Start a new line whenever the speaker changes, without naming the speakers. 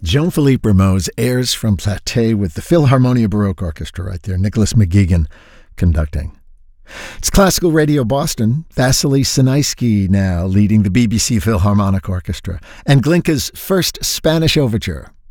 Jean-Philippe Rameau's airs from Platée with the Philharmonia Baroque Orchestra right there, Nicholas McGuigan conducting. It's Classical Radio Boston. Vasily Sinaisky now leading the BBC Philharmonic Orchestra, and Glinka's first Spanish overture